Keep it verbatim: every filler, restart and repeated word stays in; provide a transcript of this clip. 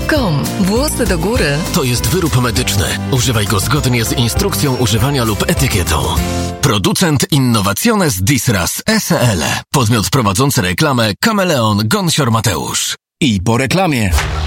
kropka com. Włosy do góry. To jest wyrób medyczny. Używaj go zgodnie z instrukcją używania lub etykietą. Producent Innovaciones Disras S L. Podmiot prowadzący reklamę Kameleon Gonsior Mateusz. I po reklamie.